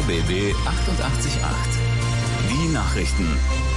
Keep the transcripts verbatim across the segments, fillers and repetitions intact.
B B achtundachtzig Komma acht. Die Nachrichten.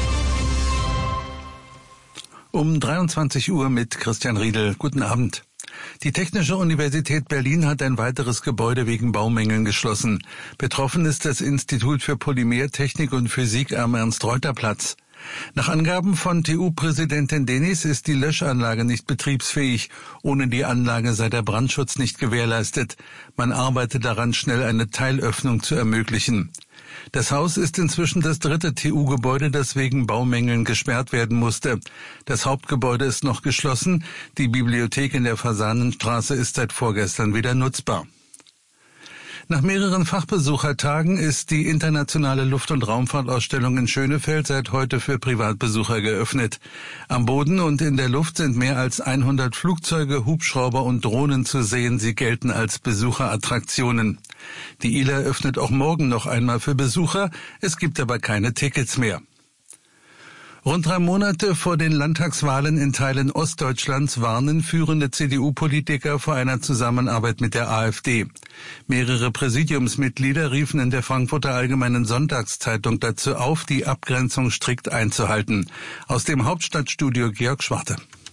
Um dreiundzwanzig Uhr mit Christian Riedel. Guten Abend. Die Technische Universität Berlin hat ein weiteres Gebäude wegen Baumängeln geschlossen. Betroffen ist das Institut für Polymertechnik und Physik am Ernst-Reuter-Platz. Nach Angaben von T U-Präsidentin Denis ist die Löschanlage nicht betriebsfähig. Ohne die Anlage sei der Brandschutz nicht gewährleistet. Man arbeite daran, schnell eine Teilöffnung zu ermöglichen. Das Haus ist inzwischen das dritte T U-Gebäude, das wegen Baumängeln gesperrt werden musste. Das Hauptgebäude ist noch geschlossen. Die Bibliothek in der Fasanenstraße ist seit vorgestern wieder nutzbar. Nach mehreren Fachbesuchertagen ist die internationale Luft- und Raumfahrtausstellung in Schönefeld seit heute für Privatbesucher geöffnet. Am Boden und in der Luft sind mehr als hundert Flugzeuge, Hubschrauber und Drohnen zu sehen. Sie gelten als Besucherattraktionen. Die I L A öffnet auch morgen noch einmal für Besucher. Es gibt aber keine Tickets mehr. Rund drei Monate vor den Landtagswahlen in Teilen Ostdeutschlands warnen führende C D U-Politiker vor einer Zusammenarbeit mit der AfD. Mehrere Präsidiumsmitglieder riefen in der Frankfurter Allgemeinen Sonntagszeitung dazu auf, die Abgrenzung strikt einzuhalten. Aus dem Hauptstadtstudio Georg Schwarte.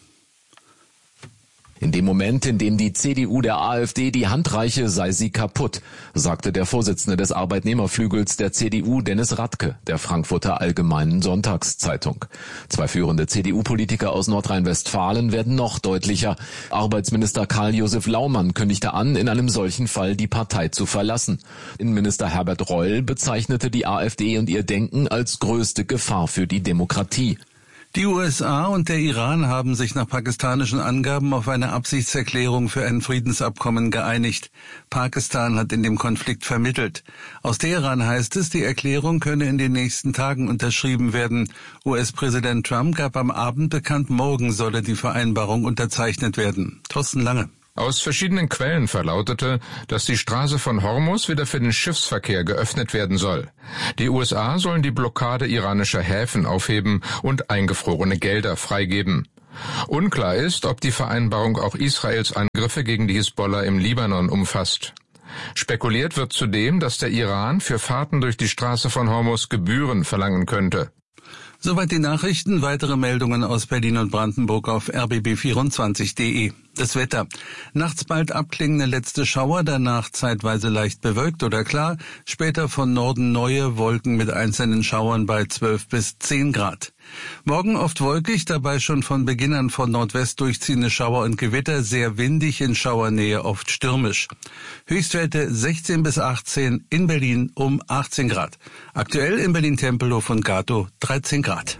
In dem Moment, in dem die C D U der AfD die Hand reiche, sei sie kaputt, sagte der Vorsitzende des Arbeitnehmerflügels der C D U, Dennis Radke, der Frankfurter Allgemeinen Sonntagszeitung. Zwei führende C D U-Politiker aus Nordrhein-Westfalen werden noch deutlicher. Arbeitsminister Karl-Josef Laumann kündigte an, in einem solchen Fall die Partei zu verlassen. Innenminister Herbert Reul bezeichnete die AfD und ihr Denken als größte Gefahr für die Demokratie. Die U S A und der Iran haben sich nach pakistanischen Angaben auf eine Absichtserklärung für ein Friedensabkommen geeinigt. Pakistan hat in dem Konflikt vermittelt. Aus Teheran heißt es, die Erklärung könne in den nächsten Tagen unterschrieben werden. U S-Präsident Trump gab am Abend bekannt, morgen solle die Vereinbarung unterzeichnet werden. Thorsten Lange. Aus verschiedenen Quellen verlautete, dass die Straße von Hormuz wieder für den Schiffsverkehr geöffnet werden soll. Die U S A sollen die Blockade iranischer Häfen aufheben und eingefrorene Gelder freigeben. Unklar ist, ob die Vereinbarung auch Israels Angriffe gegen die Hisbollah im Libanon umfasst. Spekuliert wird zudem, dass der Iran für Fahrten durch die Straße von Hormuz Gebühren verlangen könnte. Soweit die Nachrichten. Weitere Meldungen aus Berlin und Brandenburg auf r b b vierundzwanzig punkt de. Das Wetter. Nachts bald abklingende letzte Schauer, danach zeitweise leicht bewölkt oder klar. Später von Norden neue Wolken mit einzelnen Schauern bei zwölf bis zehn Grad. Morgen oft wolkig, dabei schon von Beginn an von Nordwest durchziehende Schauer und Gewitter, sehr windig, in Schauernähe oft stürmisch. Höchstwerte sechzehn bis achtzehn, in Berlin um achtzehn Grad. Aktuell in Berlin-Tempelhof und Gatow dreizehn Grad.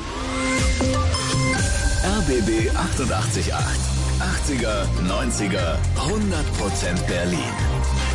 R B B achtundachtzig Komma acht. achtziger, neunziger, hundert Prozent Berlin.